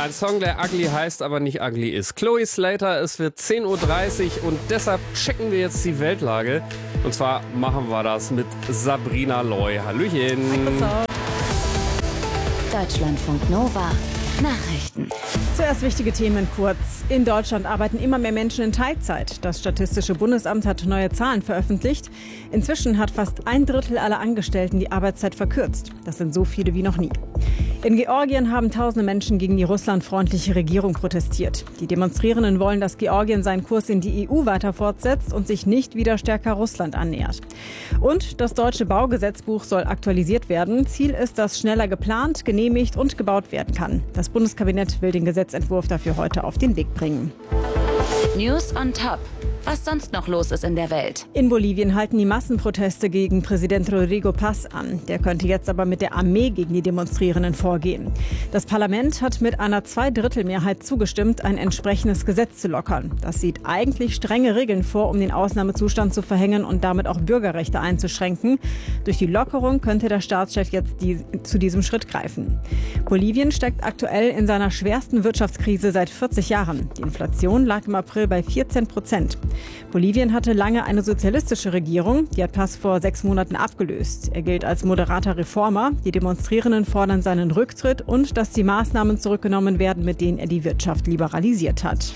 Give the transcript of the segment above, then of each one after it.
Ein Song, der ugly heißt, aber nicht ugly ist. Chloe Slater, es wird 10:30 Uhr und deshalb checken wir jetzt die Weltlage. Und zwar machen wir das mit Sabrina Loy. Hallöchen. Deutschlandfunk Nova. Nachrichten. Zuerst wichtige Themen kurz. In Deutschland arbeiten immer mehr Menschen in Teilzeit. Das Statistische Bundesamt hat neue Zahlen veröffentlicht. Inzwischen hat fast 1/3 aller Angestellten die Arbeitszeit verkürzt. Das sind so viele wie noch nie. In Georgien haben tausende Menschen gegen die russlandfreundliche Regierung protestiert. Die Demonstrierenden wollen, dass Georgien seinen Kurs in die EU weiter fortsetzt und sich nicht wieder stärker Russland annähert. Und das deutsche Baugesetzbuch soll aktualisiert werden. Ziel ist, dass schneller geplant, genehmigt und gebaut werden kann. Das Bundeskabinett will den Gesetzentwurf dafür heute auf den Weg bringen. News on Top. Was sonst noch los ist in der Welt. In Bolivien halten die Massenproteste gegen Präsident Rodrigo Paz an. Der könnte jetzt aber mit der Armee gegen die Demonstrierenden vorgehen. Das Parlament hat mit einer 2/3 zugestimmt, ein entsprechendes Gesetz zu lockern. Das sieht eigentlich strenge Regeln vor, um den Ausnahmezustand zu verhängen und damit auch Bürgerrechte einzuschränken. Durch die Lockerung könnte der Staatschef jetzt zu diesem Schritt greifen. Bolivien steckt aktuell in seiner schwersten Wirtschaftskrise seit 40 Jahren. Die Inflation lag im April bei 14%. Bolivien hatte lange eine sozialistische Regierung, die hat Paz vor 6 Monaten abgelöst. Er gilt als moderater Reformer. Die Demonstrierenden fordern seinen Rücktritt und dass die Maßnahmen zurückgenommen werden, mit denen er die Wirtschaft liberalisiert hat.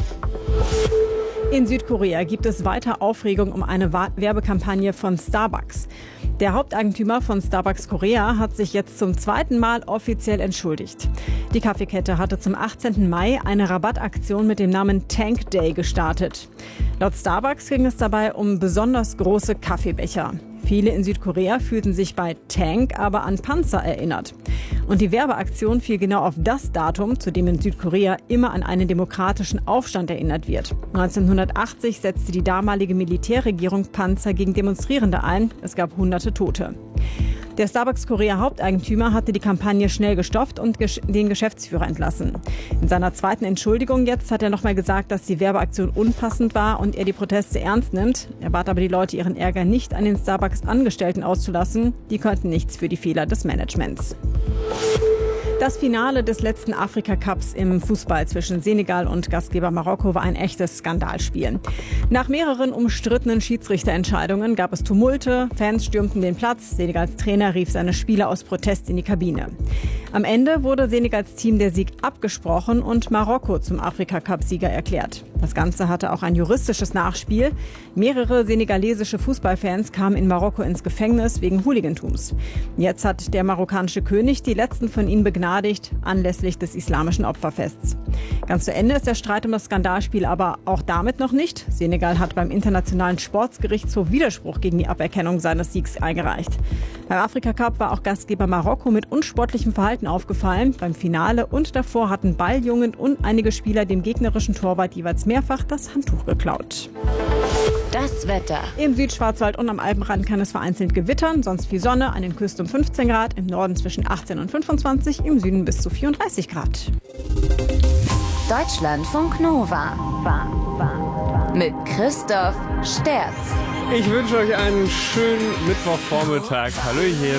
In Südkorea gibt es weiter Aufregung um eine Werbekampagne von Starbucks. Der Haupteigentümer von Starbucks Korea hat sich jetzt zum 2. Mal offiziell entschuldigt. Die Kaffeekette hatte zum 18. Mai eine Rabattaktion mit dem Namen Tank Day gestartet. Laut Starbucks ging es dabei um besonders große Kaffeebecher. Viele in Südkorea fühlten sich bei Tank aber an Panzer erinnert. Und die Werbeaktion fiel genau auf das Datum, zu dem in Südkorea immer an einen demokratischen Aufstand erinnert wird. 1980 setzte die damalige Militärregierung Panzer gegen Demonstrierende ein. Es gab hunderte Tote. Der Starbucks Korea Haupteigentümer hatte die Kampagne schnell gestoppt und den Geschäftsführer entlassen. In seiner zweiten Entschuldigung jetzt hat er nochmal gesagt, dass die Werbeaktion unpassend war und er die Proteste ernst nimmt. Er bat aber die Leute, ihren Ärger nicht an den Starbucks-Angestellten auszulassen. Die könnten nichts für die Fehler des Managements. Das Finale des letzten Afrika-Cups im Fußball zwischen Senegal und Gastgeber Marokko war ein echtes Skandalspiel. Nach mehreren umstrittenen Schiedsrichterentscheidungen gab es Tumulte, Fans stürmten den Platz, Senegals Trainer rief seine Spieler aus Protest in die Kabine. Am Ende wurde Senegals Team der Sieg abgesprochen und Marokko zum Afrika-Cup-Sieger erklärt. Das Ganze hatte auch ein juristisches Nachspiel. Mehrere senegalesische Fußballfans kamen in Marokko ins Gefängnis wegen Hooligantums. Jetzt hat der marokkanische König die letzten von ihnen begnadigt, anlässlich des islamischen Opferfests. Ganz zu Ende ist der Streit um das Skandalspiel aber auch damit noch nicht. Senegal hat beim Internationalen Sportgerichtshof Widerspruch gegen die Aberkennung seines Siegs eingereicht. Beim Afrika-Cup war auch Gastgeber Marokko mit unsportlichem Verhalten aufgefallen. Beim Finale und davor hatten Balljungen und einige Spieler dem gegnerischen Torwart jeweils mehrfach das Handtuch geklaut. Das Wetter. Im Südschwarzwald und am Alpenrand kann es vereinzelt gewittern, sonst viel Sonne, an den Küsten um 15 Grad, im Norden zwischen 18 und 25, im Süden bis zu 34 Grad. Deutschlandfunk Nova. Mit Christoph Sterz. Ich wünsche euch einen schönen Mittwochvormittag. Hallöchen.